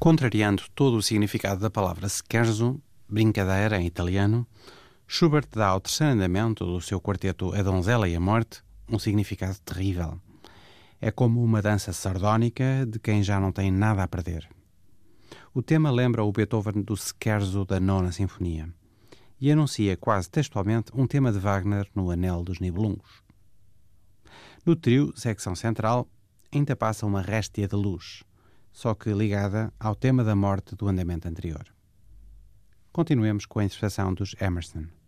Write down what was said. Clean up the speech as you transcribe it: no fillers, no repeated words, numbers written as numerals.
Contrariando todo o significado da palavra scherzo, brincadeira em italiano, Schubert dá ao terceiro andamento do seu quarteto A Donzela e a Morte um significado terrível. É como uma dança sardónica de quem já não tem nada a perder. O tema lembra o Beethoven do scherzo da Nona Sinfonia e anuncia quase textualmente um tema de Wagner no Anel dos Nibelungos. No trio, secção central, ainda passa uma réstia de luz, só que ligada ao tema da morte do andamento anterior. Continuemos com a interpretação dos Emerson.